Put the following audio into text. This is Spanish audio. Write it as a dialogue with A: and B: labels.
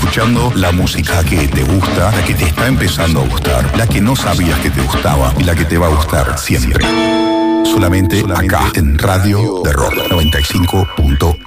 A: escuchando la música que te gusta, la que te está empezando a gustar, la que no sabías que te gustaba y la que te va a gustar siempre. Solamente acá en Radio de Rock 95.1.